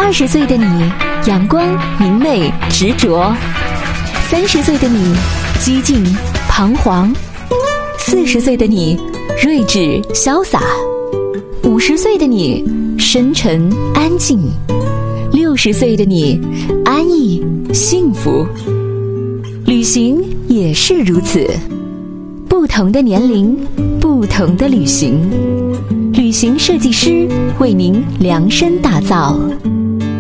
20岁的你，阳光明媚执着；30岁的你，激进彷徨；40岁的你，睿智潇洒；50岁的你，深沉安静；60岁的你，安逸幸福。旅行也是如此，不同的年龄，不同的旅行，旅行设计师为您量身打造。